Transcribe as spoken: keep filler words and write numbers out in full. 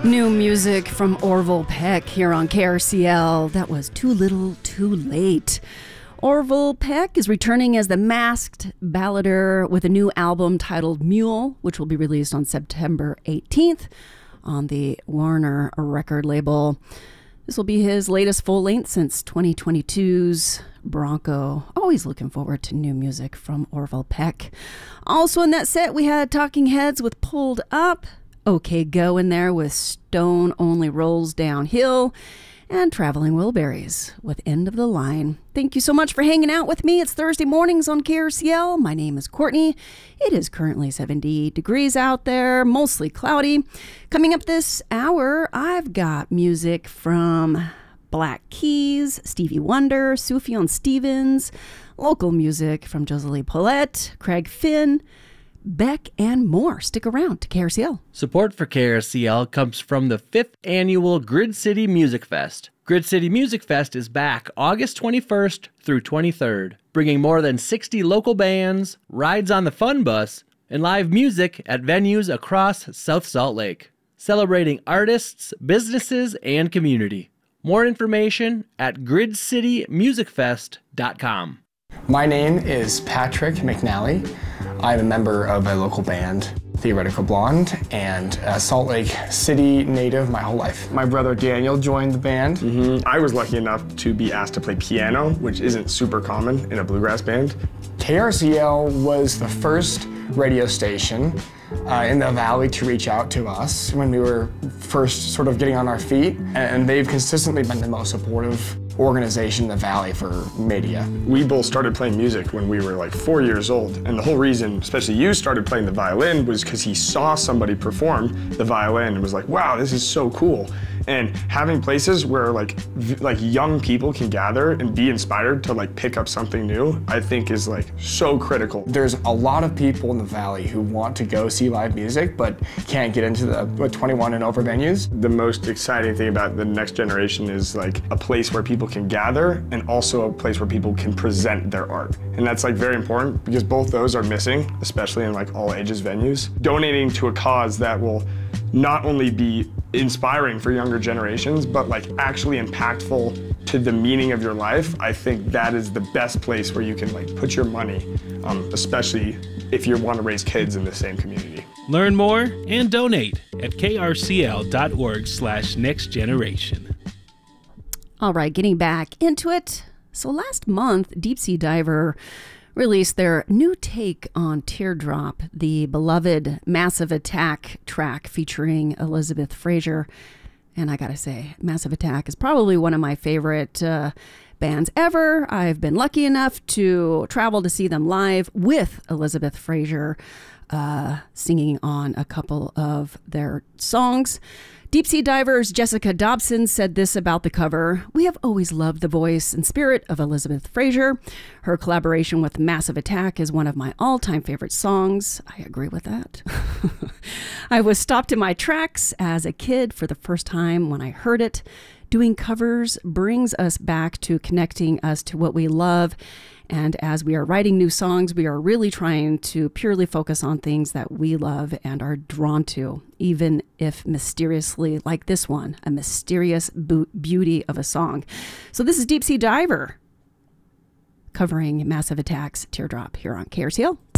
New music from Orville Peck here on K R C L. That was Too Little, Too Late. Orville Peck is returning as the masked ballader with a new album titled Mule, which will be released on September eighteenth on the Warner record label. This will be his latest full length since twenty twenty-two's Bronco. Always looking forward to new music from Orville Peck. Also in that set, we had Talking Heads with Pulled Up, OK Go in there with Stone Only Rolls Downhill, and Traveling Wilburys with End of the Line. Thank you so much for hanging out with me. It's Thursday mornings on K R C L. My name is Courtney. It is currently seventy degrees out there, mostly cloudy. Coming up this hour, I've got music from Black Keys, Stevie Wonder, Sufjan Stevens, local music from Joselie Paulette, Craig Finn, Beck, and more. Stick around to K R C L. Support for K R C L comes from the fifth annual Grid City Music Fest. Grid City Music Fest is back August twenty-first through twenty-third, bringing more than sixty local bands, rides on the Fun Bus, and live music at venues across South Salt Lake, celebrating artists, businesses, and community. More information at grid city music fest dot com. My name is Patrick McNally. I'm a member of a local band, Theoretical Blonde, and a Salt Lake City native my whole life. My brother Daniel joined the band. Mm-hmm. I was lucky enough to be asked to play piano, which isn't super common in a bluegrass band. K R C L was the first radio station uh, in the Valley to reach out to us when we were first sort of getting on our feet, and they've consistently been the most supportive organization in the Valley for media. We both started playing music when we were like four years old, and the whole reason, especially you, started playing the violin was because he saw somebody perform the violin and was like, wow, this is so cool. And having places where like v- like young people can gather and be inspired to like pick up something new, I think is like so critical. There's a lot of people in the Valley who want to go see live music but can't get into the what, twenty-one and over venues. The most exciting thing about the next generation is like a place where people can gather and also a place where people can present their art. And that's like very important because both those are missing, especially in like all ages venues. Donating to a cause that will not only be inspiring for younger generations, but like actually impactful to the meaning of your life, I think that is the best place where you can like put your money, um, especially if you want to raise kids in the same community. Learn more and donate at k r c l dot org slash next generation. All right, getting back into it. So last month, Deep Sea Diver released their new take on Teardrop, the beloved Massive Attack track featuring Elizabeth Fraser. And I gotta say, Massive Attack is probably one of my favorite uh, bands ever. I've been lucky enough to travel to see them live with Elizabeth Fraser uh, singing on a couple of their songs. Deep Sea Divers' Jessica Dobson said this about the cover: "We have always loved the voice and spirit of Elizabeth Fraser. Her collaboration with Massive Attack is one of my all-time favorite songs." I agree with that. I was stopped in my tracks as a kid for the first time when I heard it. Doing covers brings us back to connecting us to what we love. And as we are writing new songs, we are really trying to purely focus on things that we love and are drawn to, even if mysteriously, like this one, a mysterious bo- beauty of a song. So this is Deep Sea Diver covering Massive Attack's Teardrop here on K R C L.